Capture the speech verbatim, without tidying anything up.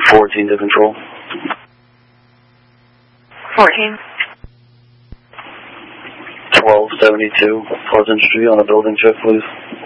fourteen to control. fourteen. twelve seventy-two Pleasant Street on a building check, please.